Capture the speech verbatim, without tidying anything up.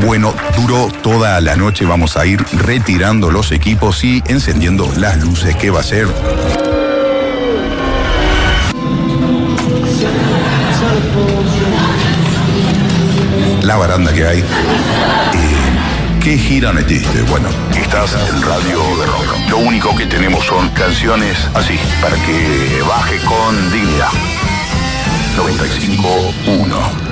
Bueno, duró toda la noche. Vamos a ir retirando los equipos y encendiendo las luces. ¿Qué va a ser? La baranda que hay. Eh, ¿Qué gira metiste? Bueno, estás en Radio de Rock. Lo único que tenemos son canciones así, para que baje con dignidad. noventa y cinco punto uno